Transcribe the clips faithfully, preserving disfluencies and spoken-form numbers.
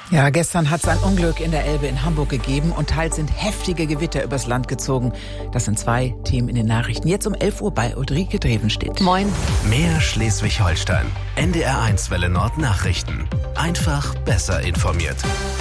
Ja, gestern hat es ein Unglück in der Elbe in Hamburg gegeben und teils sind heftige Gewitter übers Land gezogen. Das sind zwei Themen in den Nachrichten. Jetzt um elf Uhr bei Ulrike Drevenstedt. Moin. Mehr Schleswig-Holstein. N D R eins Welle Nord Nachrichten. Einfach besser informiert.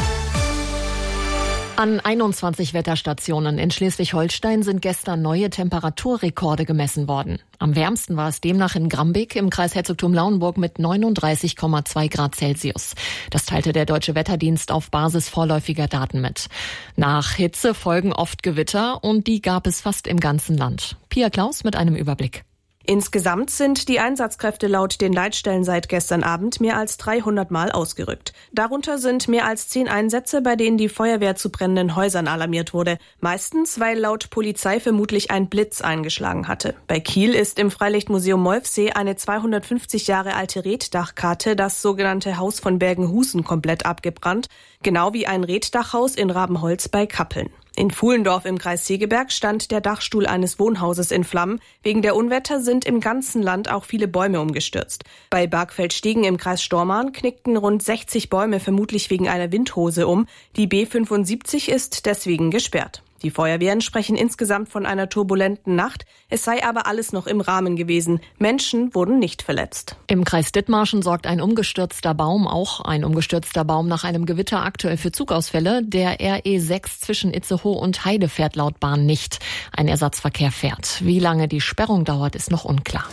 An einundzwanzig Wetterstationen in Schleswig-Holstein sind gestern neue Temperaturrekorde gemessen worden. Am wärmsten war es demnach in Grambeck im Kreis Herzogtum-Lauenburg mit neununddreißig Komma zwei Grad Celsius. Das teilte der Deutsche Wetterdienst auf Basis vorläufiger Daten mit. Nach Hitze folgen oft Gewitter und die gab es fast im ganzen Land. Pia Klaus mit einem Überblick. Insgesamt sind die Einsatzkräfte laut den Leitstellen seit gestern Abend mehr als dreihundert Mal ausgerückt. Darunter sind mehr als zehn Einsätze, bei denen die Feuerwehr zu brennenden Häusern alarmiert wurde. Meistens, weil laut Polizei vermutlich ein Blitz eingeschlagen hatte. Bei Kiel ist im Freilichtmuseum Molfsee eine zweihundertfünfzig Jahre alte Reetdachkarte, das sogenannte Haus von Bergenhusen, komplett abgebrannt. Genau wie ein Reetdachhaus in Rabenholz bei Kappeln. In Fuhlendorf im Kreis Segeberg stand der Dachstuhl eines Wohnhauses in Flammen. Wegen der Unwetter sind im ganzen Land auch viele Bäume umgestürzt. Bei Bargfeldstiegen im Kreis Stormarn knickten rund sechzig Bäume vermutlich wegen einer Windhose um. Die B fünfundsiebzig ist deswegen gesperrt. Die Feuerwehren sprechen insgesamt von einer turbulenten Nacht. Es sei aber alles noch im Rahmen gewesen. Menschen wurden nicht verletzt. Im Kreis Dithmarschen sorgt ein umgestürzter Baum, auch ein umgestürzter Baum nach einem Gewitter aktuell für Zugausfälle. Der R E sechs zwischen Itzehoe und Heide fährt laut Bahn nicht. Ein Ersatzverkehr fährt. Wie lange die Sperrung dauert, ist noch unklar.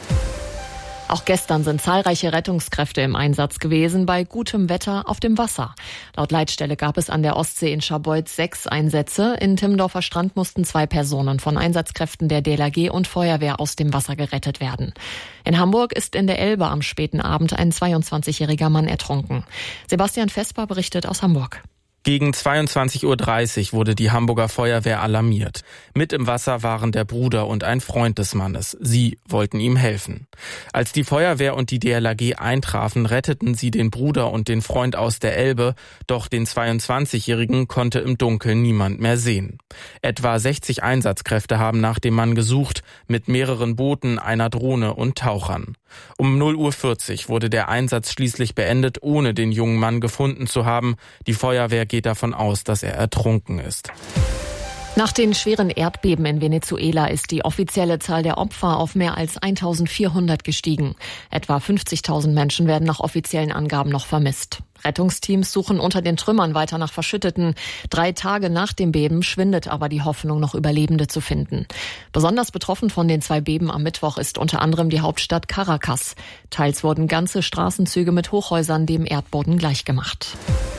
Auch gestern sind zahlreiche Rettungskräfte im Einsatz gewesen, bei gutem Wetter auf dem Wasser. Laut Leitstelle gab es an der Ostsee in Scharbeutz sechs Einsätze. In Timmendorfer Strand mussten zwei Personen von Einsatzkräften der D L R G und Feuerwehr aus dem Wasser gerettet werden. In Hamburg ist in der Elbe am späten Abend ein zweiundzwanzigjähriger Mann ertrunken. Sebastian Vesper berichtet aus Hamburg. Gegen zweiundzwanzig Uhr dreißig wurde die Hamburger Feuerwehr alarmiert. Mit im Wasser waren der Bruder und ein Freund des Mannes. Sie wollten ihm helfen. Als die Feuerwehr und die D L R G eintrafen, retteten sie den Bruder und den Freund aus der Elbe, doch den zweiundzwanzigjährigen konnte im Dunkeln niemand mehr sehen. Etwa sechzig Einsatzkräfte haben nach dem Mann gesucht, mit mehreren Booten, einer Drohne und Tauchern. Um null Uhr vierzig wurde der Einsatz schließlich beendet, ohne den jungen Mann gefunden zu haben. Die Feuerwehr geht davon aus, dass er ertrunken ist. Nach den schweren Erdbeben in Venezuela ist die offizielle Zahl der Opfer auf mehr als eintausendvierhundert gestiegen. Etwa fünfzigtausend Menschen werden nach offiziellen Angaben noch vermisst. Rettungsteams suchen unter den Trümmern weiter nach Verschütteten. Drei Tage nach dem Beben schwindet aber die Hoffnung, noch Überlebende zu finden. Besonders betroffen von den zwei Beben am Mittwoch ist unter anderem die Hauptstadt Caracas. Teils wurden ganze Straßenzüge mit Hochhäusern dem Erdboden gleichgemacht.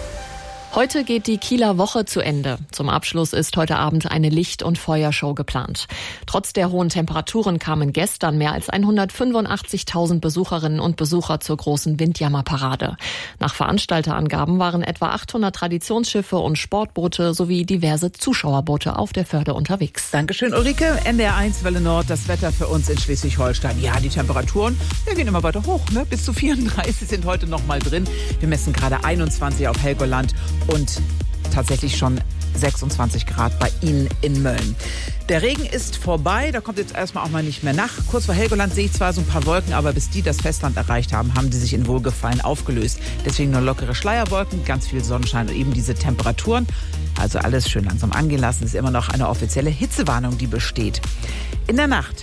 Heute geht die Kieler Woche zu Ende. Zum Abschluss ist heute Abend eine Licht- und Feuershow geplant. Trotz der hohen Temperaturen kamen gestern mehr als hundertfünfundachtzigtausend Besucherinnen und Besucher zur großen Windjammerparade. Nach Veranstalterangaben waren etwa achthundert Traditionsschiffe und Sportboote sowie diverse Zuschauerboote auf der Förde unterwegs. Dankeschön, Ulrike. N D R eins Welle Nord, das Wetter für uns in Schleswig-Holstein. Ja, die Temperaturen, wir gehen immer weiter hoch, ne? Bis zu vierunddreißig sind heute noch mal drin. Wir messen gerade einundzwanzig auf Helgoland und tatsächlich schon sechsundzwanzig Grad bei Ihnen in Mölln. Der Regen ist vorbei, da kommt jetzt erstmal auch mal nicht mehr nach. Kurz vor Helgoland sehe ich zwar so ein paar Wolken, aber bis die das Festland erreicht haben, haben die sich in Wohlgefallen aufgelöst. Deswegen nur lockere Schleierwolken, ganz viel Sonnenschein und eben diese Temperaturen. Also alles schön langsam angehen lassen, ist immer noch eine offizielle Hitzewarnung, die besteht. In der Nacht